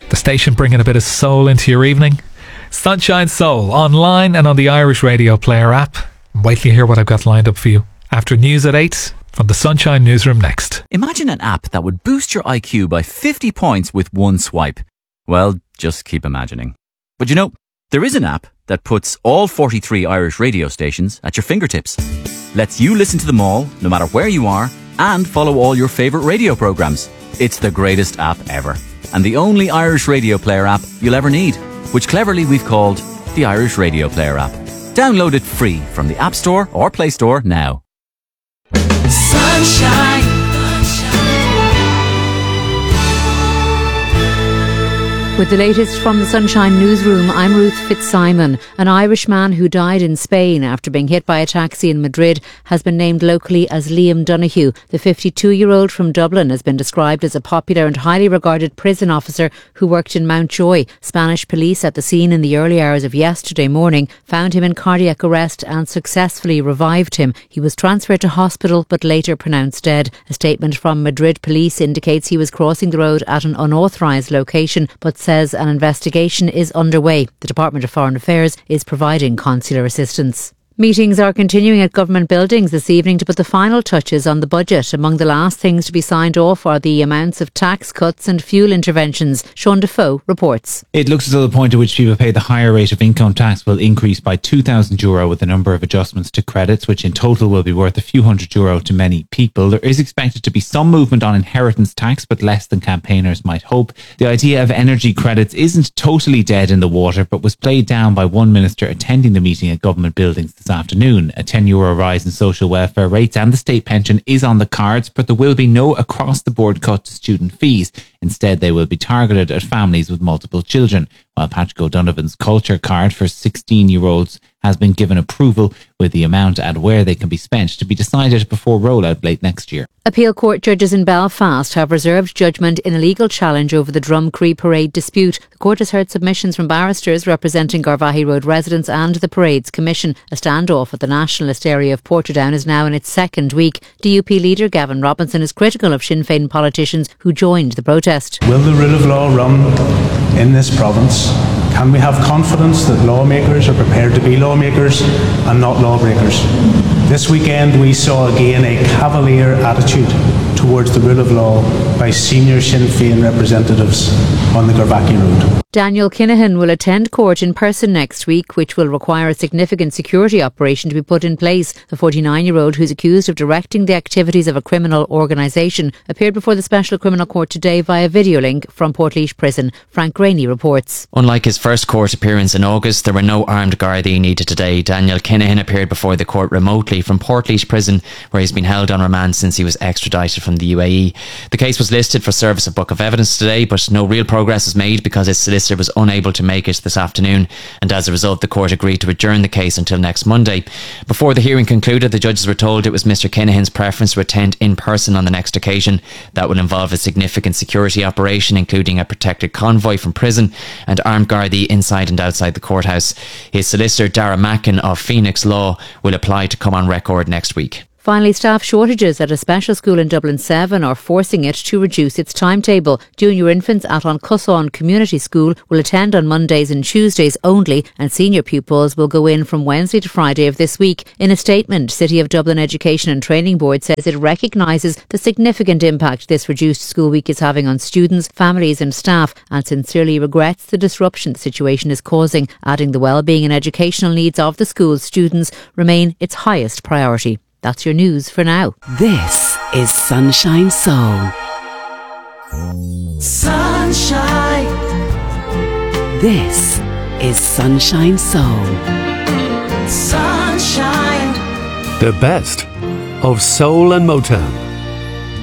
The station bringing a bit of soul into your evening. Sunshine Soul, online and on the Irish Radio Player app. Wait till you hear what I've got lined up for you. After news at 8, from the Sunshine Newsroom next. Imagine an app that would boost your IQ by 50 points with one swipe. Well, just keep imagining. But you know, there is an app that puts all 43 Irish radio stations at your fingertips. Lets you listen to them all, no matter where you are, and follow all your favourite radio programmes. It's the greatest app ever. And the only Irish Radio Player app you'll ever need, which cleverly we've called the Irish Radio Player app. Download it free from the App Store or Play Store now. Sunshine. With the latest from the Sunshine Newsroom, I'm Ruth Fitzsimon. An Irishman who died in Spain after being hit by a taxi in Madrid has been named locally as Liam Donoghue. The 52-year-old from Dublin has been described as a popular and highly regarded prison officer who worked in Mountjoy. Spanish police at the scene in the early hours of yesterday morning found him in cardiac arrest and successfully revived him. He was transferred to hospital but later pronounced dead. A statement from Madrid police indicates he was crossing the road at an unauthorised location but says an investigation is underway. The Department of Foreign Affairs is providing consular assistance. Meetings are continuing at government buildings this evening to put the final touches on the budget. Among the last things to be signed off are the amounts of tax cuts and fuel interventions. Sean Defoe reports. It looks as though the point at which people pay the higher rate of income tax will increase by €2,000 with a number of adjustments to credits, which in total will be worth a few €100 to many people. There is expected to be some movement on inheritance tax, but less than campaigners might hope. The idea of energy credits isn't totally dead in the water, but was played down by one minister attending the meeting at government buildings this afternoon. A €10 rise in social welfare rates and the state pension is on the cards, but there will be no across-the-board cut to student fees. Instead, they will be targeted at families with multiple children, while Patrick O'Donovan's culture card for 16-year-olds has been given approval, with the amount and where they can be spent to be decided before rollout late next year. Appeal court judges in Belfast have reserved judgment in a legal challenge over the Drumcree parade dispute. The court has heard submissions from barristers representing Garvaghey Road residents and the Parade's Commission. A standoff at the nationalist area of Portadown is now in its second week. DUP leader Gavin Robinson is critical of Sinn Féin politicians who joined the protest. Will the rule of law run in this province? Can we have confidence that lawmakers are prepared to be lawmakers and not lawbreakers? This weekend we saw again a cavalier attitude towards the rule of law by senior Sinn Féin representatives on the Garvaghey Road. Daniel Kinahan will attend court in person next week, which will require a significant security operation to be put in place. The 49-year-old, who's accused of directing the activities of a criminal organisation, appeared before the Special Criminal Court today via video link from Portlaoise Prison. Frank Rainey reports. Unlike his first court appearance in August, there were no armed Gardaí needed today. Daniel Kinahan appeared before the court remotely from Portlaoise Prison, where he's been held on remand since he was extradited from the UAE. The case was listed for service of book of evidence today, but no real progress was made because his solicitor was unable to make it this afternoon, and as a result the court agreed to adjourn the case until next Monday. Before the hearing concluded, the judges were told it was Mr Kinahan's preference to attend in person on the next occasion. That would involve a significant security operation, including a protected convoy from prison and armed Gardaí inside and outside the courthouse. His solicitor Dara Mackin of Phoenix Law will apply to come on record next week. Finally, staff shortages at a special school in Dublin 7 are forcing it to reduce its timetable. Junior infants at An Cusán Community School will attend on Mondays and Tuesdays only, and senior pupils will go in from Wednesday to Friday of this week. In a statement, City of Dublin Education and Training Board says it recognises the significant impact this reduced school week is having on students, families and staff, and sincerely regrets the disruption the situation is causing, adding the well-being and educational needs of the school's students remain its highest priority. That's your news for now. This is Sunshine Soul. Sunshine. This is Sunshine Soul. Sunshine. The best of soul and Motown.